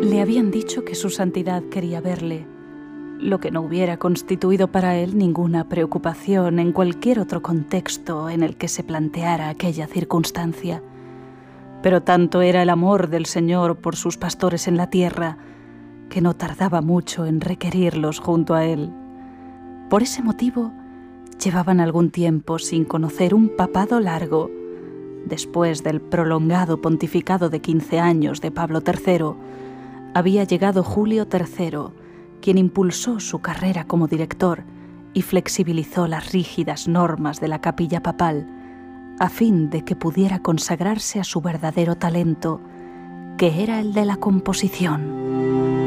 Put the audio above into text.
Le habían dicho que su santidad quería verle, lo que no hubiera constituido para él ninguna preocupación en cualquier otro contexto en el que se planteara aquella circunstancia. Pero tanto era el amor del Señor por sus pastores en la tierra, que no tardaba mucho en requerirlos junto a él. Por ese motivo, llevaban algún tiempo sin conocer un papado largo. Después del prolongado pontificado de 15 años de Pablo III, había llegado Julio III, quien impulsó su carrera como director y flexibilizó las rígidas normas de la capilla papal, a fin de que pudiera consagrarse a su verdadero talento, que era el de la composición.